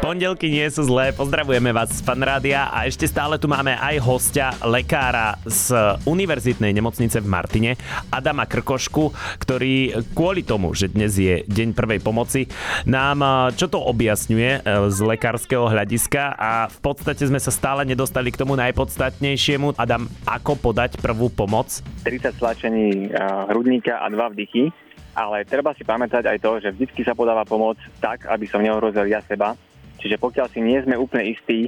Pondelky nie sú zlé, pozdravujeme vás z Fanrádia a ešte stále tu máme aj hostia, lekára z Univerzitnej nemocnice v Martine, Adama Krkošku, ktorý kvôli tomu, že dnes je deň prvej pomoci, nám čo to objasňuje z lekárskeho hľadiska a v podstate sme sa stále nedostali k tomu najpodstatnejšiemu. Adam, ako podať prvú pomoc? 30 stlačení hrudníka a 2 vdychy, ale treba si pamätať aj to, že vždycky sa podáva pomoc tak, aby som neohrozil ja seba. Čiže pokiaľ si nie sme úplne istí,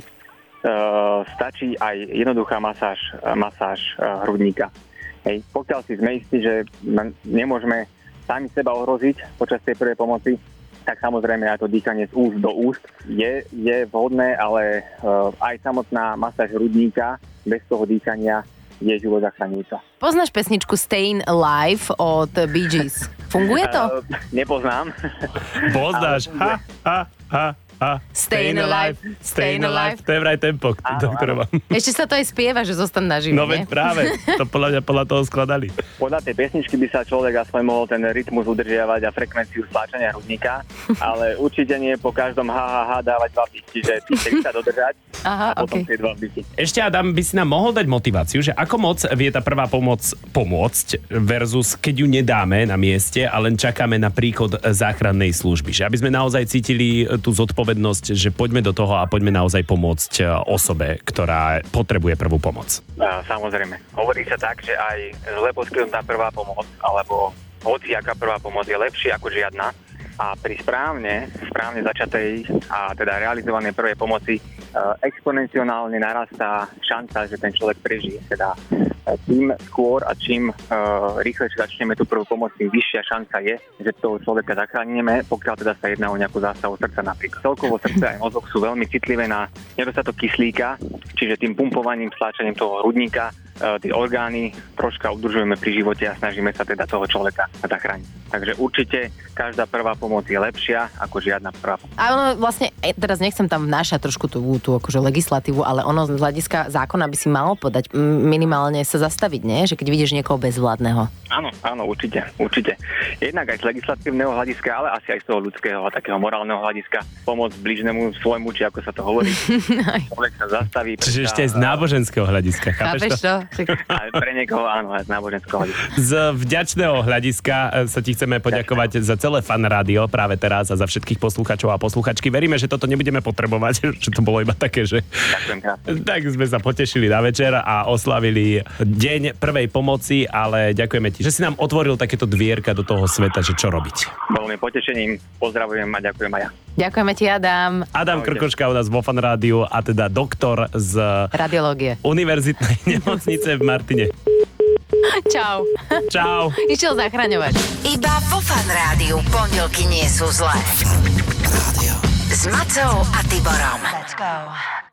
stačí aj jednoduchá masáž hrudníka. Hej. Pokiaľ si sme istí, že nemôžeme sami seba ohroziť počas tej prvej pomoci, tak samozrejme aj to dýchanie z úst do úst je vhodné, ale aj samotná masáž hrudníka bez toho dýchania je život zachraňujúca. Poznáš pesničku Stayin' Alive od Bee Gees? Funguje to? Nepoznám. Poznáš. Stayin' alive, stayin' alive. To je vraj tempo, do ktorého mám. Ešte sa to aj spieva, že zostan naživo, No veď práve, to podľa toho skladali. Podľa tej pesničky by sa človek aspoň mohol ten rytmus udržiavať a frekvenciu stláčania hrudníka, ale určite nie po každom dávať 2 vdychy, čiže 30 dodržať a potom tie 2 vdychy. Ešte Adam, by si nám mohol dať motiváciu, že ako moc vie tá prvá pomoc pomôcť versus keď ju nedáme na mieste a len čakáme na príchod záchrannej služby. Že aby sme naozaj cítili tú zodpovednosť, že poďme do toho a poďme naozaj pomôcť osobe, ktorá potrebuje prvú pomoc. Samozrejme. Hovorí sa tak, že aj zle poskytnutá prvá pomoc, alebo hociaká prvá pomoc je lepšia ako žiadna. A pri správne začatej a teda realizovanej prvej pomoci exponenciálne narastá šanca, že ten človek prežije. Teda tým skôr a čím rýchlejšie začneme tú prvú pomoc, tým vyššia šanca je, že toho človeka zachránime, pokiaľ teda sa jedná o nejakú zástavu srdca napríklad. Celkovo srdce aj mozog sú veľmi citlivé na nedostatok kyslíka, čiže tým pumpovaním, stláčaním toho hrudníka tie orgány troška udržujeme pri živote a snažíme sa teda toho človeka zachrániť. Takže určite každá prvá pomoc je lepšia ako žiadna prvá pomoc. A ono vlastne, teraz nechcem tam vnášať trošku tú akože legislatívu, ale ono z hľadiska zákona by si malo podať minimálne sa zastaviť, nie? Že keď vidíš niekoho bezvládneho. Áno, určite. Jednak aj z legislatívneho hľadiska, ale asi aj z toho ľudského a takého morálneho hľadiska pomôcť blížnemu svojmu, či ako sa to hovorí. Človek sa zastaví. Čiže ešte aj z náboženského hľadiska, chápeš to? Aj pre niekoho áno, aj z náboženského hľadiska. Z vďačného hľadiska sa ti chceme poďakovať za celé Fan Rádio práve teraz a za všetkých posluchačov a posluchačky. Veríme, že toto nebudeme potrebovať, že to bolo iba také, že... Ďakujem krásne. Tak sme sa potešili na večer a oslavili deň prvej pomoci, ale ďakujeme ti, že si nám otvoril takéto dvierka do toho sveta, že čo robiť. Bolo mi potešením, pozdravujem a ďakujem aj ja. Ďakujeme ti, Adam. Adam Krkoška u nás vo Fan Rádiu a teda doktor z radiológie Univerzitnej nemocnice v Martine. Čau. Čau. Išiel zachraňovať. Iba vo Fan Rádiu pondelky nie sú zlé. S Macou a Tiborom. Let's go.